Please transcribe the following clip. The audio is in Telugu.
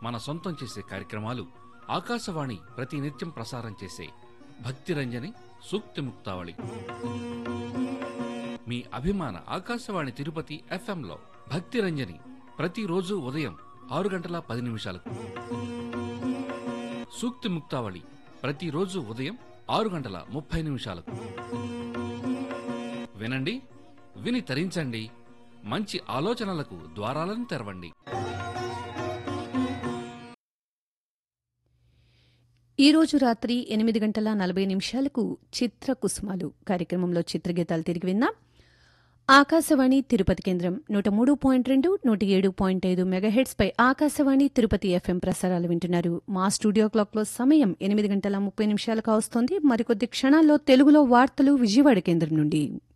మన సొంతం చేసే కార్యక్రమాలు ఆకాశవాణి ప్రతి నిత్యం ప్రసారం చేసే భక్తిరంజని సూక్తి ముక్తావళి మీ అభిమాన ఆకాశవాణి తిరుపతి ఎఫ్ఎంలో భక్తిరంజని ప్రతిరోజు ఉదయం 6:10 సూక్తి ముక్తావళి ప్రతిరోజు ఉదయం 6:30 వినండి, విని తరించండి, మంచి ఆలోచనలకు ద్వారాలను తెరవండి. ఈరోజు రాత్రి 8:40 చిత్రకుసుమాలు కార్యక్రమంలో చిత్రగీతాలు తిరిగి విన్నాం. ఆకాశవాణి తిరుపతి కేంద్రం 103.2, 107.5 మెగాహెర్ట్స్ పై ఆకాశవాణి తిరుపతి ఎఫ్ఎం ప్రసారాలు వింటున్నారు. మా స్టూడియో క్లాక్లో సమయం 8:30 కావస్తోంది. మరికొద్ది క్షణాల్లో తెలుగులో వార్తలు విజయవాడ కేంద్రం నుండి.